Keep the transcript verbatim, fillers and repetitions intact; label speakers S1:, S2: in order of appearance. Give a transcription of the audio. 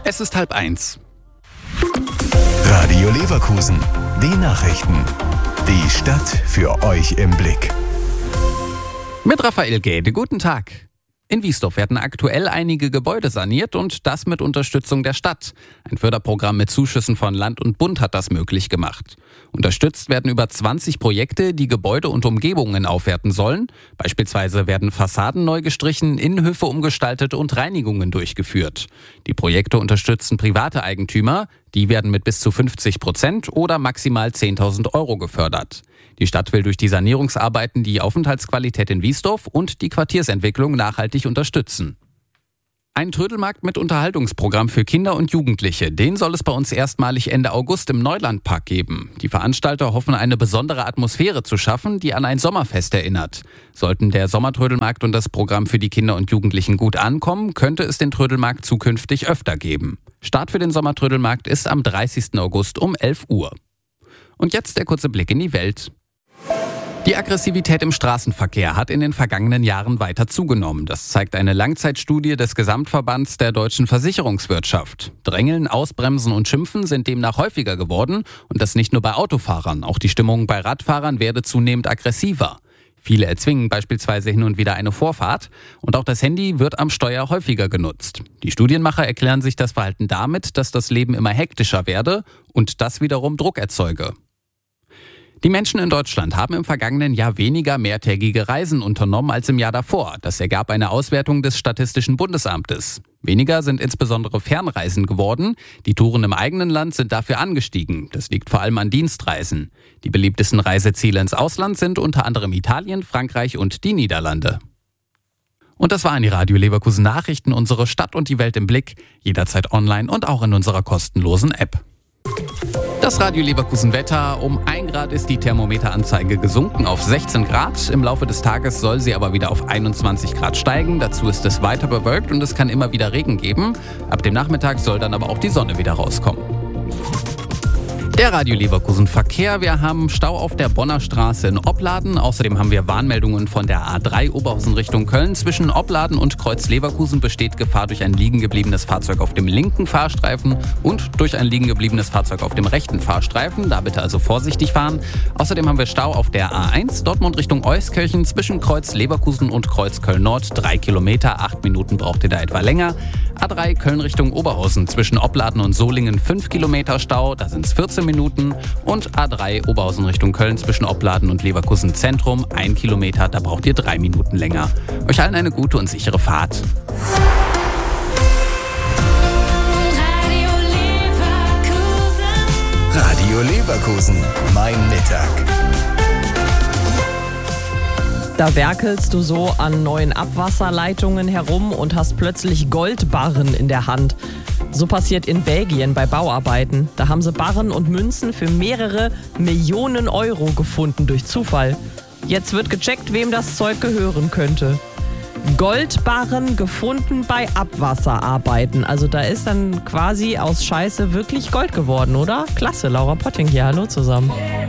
S1: Es ist halb eins.
S2: Radio Leverkusen, die Nachrichten. Die Stadt für euch im Blick.
S1: Mit Raphael Gäde, guten Tag. In Wiesdorf werden aktuell einige Gebäude saniert und das mit Unterstützung der Stadt. Ein Förderprogramm mit Zuschüssen von Land und Bund hat das möglich gemacht. Unterstützt werden über zwanzig Projekte, die Gebäude und Umgebungen aufwerten sollen. Beispielsweise werden Fassaden neu gestrichen, Innenhöfe umgestaltet und Reinigungen durchgeführt. Die Projekte unterstützen private Eigentümer. Die werden mit bis zu fünfzig Prozent oder maximal zehntausend Euro gefördert. Die Stadt will durch die Sanierungsarbeiten die Aufenthaltsqualität in Wiesdorf und die Quartiersentwicklung nachhaltig unterstützen. Ein Trödelmarkt mit Unterhaltungsprogramm für Kinder und Jugendliche, den soll es bei uns erstmalig Ende August im Neulandpark geben. Die Veranstalter hoffen, eine besondere Atmosphäre zu schaffen, die an ein Sommerfest erinnert. Sollten der Sommertrödelmarkt und das Programm für die Kinder und Jugendlichen gut ankommen, könnte es den Trödelmarkt zukünftig öfter geben. Start für den Sommertrödelmarkt ist am dreißigsten August um elf Uhr. Und jetzt der kurze Blick in die Welt. Die Aggressivität im Straßenverkehr hat in den vergangenen Jahren weiter zugenommen. Das zeigt eine Langzeitstudie des Gesamtverbands der deutschen Versicherungswirtschaft. Drängeln, Ausbremsen und Schimpfen sind demnach häufiger geworden. Und das nicht nur bei Autofahrern. Auch die Stimmung bei Radfahrern werde zunehmend aggressiver. Viele erzwingen beispielsweise hin und wieder eine Vorfahrt. Und auch das Handy wird am Steuer häufiger genutzt. Die Studienmacher erklären sich das Verhalten damit, dass das Leben immer hektischer werde und das wiederum Druck erzeuge. Die Menschen in Deutschland haben im vergangenen Jahr weniger mehrtägige Reisen unternommen als im Jahr davor. Das ergab eine Auswertung des Statistischen Bundesamtes. Weniger sind insbesondere Fernreisen geworden. Die Touren im eigenen Land sind dafür angestiegen. Das liegt vor allem an Dienstreisen. Die beliebtesten Reiseziele ins Ausland sind unter anderem Italien, Frankreich und die Niederlande. Und das waren die Radio Leverkusen Nachrichten, unsere Stadt und die Welt im Blick. Jederzeit online und auch in unserer kostenlosen App. Das Radio Leverkusen Wetter. Um ein Grad ist die Thermometeranzeige gesunken auf sechzehn Grad. Im Laufe des Tages soll sie aber wieder auf einundzwanzig Grad steigen. Dazu ist es weiter bewölkt und es kann immer wieder Regen geben. Ab dem Nachmittag soll dann aber auch die Sonne wieder rauskommen. Der Radio Leverkusen Verkehr. Wir haben Stau auf der Bonner Straße in Opladen. Außerdem haben wir Warnmeldungen von der A drei Oberhausen Richtung Köln. Zwischen Opladen und Kreuz Leverkusen besteht Gefahr durch ein liegen gebliebenes Fahrzeug auf dem linken Fahrstreifen und durch ein liegen gebliebenes Fahrzeug auf dem rechten Fahrstreifen. Da bitte also vorsichtig fahren. Außerdem haben wir Stau auf der A eins Dortmund Richtung Euskirchen zwischen Kreuz Leverkusen und Kreuz Köln Nord. Drei Kilometer, acht Minuten braucht ihr da etwa länger. A drei Köln Richtung Oberhausen zwischen Opladen und Solingen fünf Kilometer Stau. Da sind es vierzehn Minuten. Und A drei Oberhausen Richtung Köln zwischen Opladen und Leverkusen Zentrum ein Kilometer, da braucht ihr drei Minuten länger. Euch allen eine gute und sichere Fahrt.
S2: Radio Leverkusen. Radio Leverkusen, mein Mittag.
S3: Da werkelst du so an neuen Abwasserleitungen herum und hast plötzlich Goldbarren in der Hand. So passiert in Belgien bei Bauarbeiten. Da haben sie Barren und Münzen für mehrere Millionen Euro gefunden durch Zufall. Jetzt wird gecheckt, wem das Zeug gehören könnte. Goldbarren gefunden bei Abwasserarbeiten. Also da ist dann quasi aus Scheiße wirklich Gold geworden, oder? Klasse, Laura Potting hier. Hallo zusammen.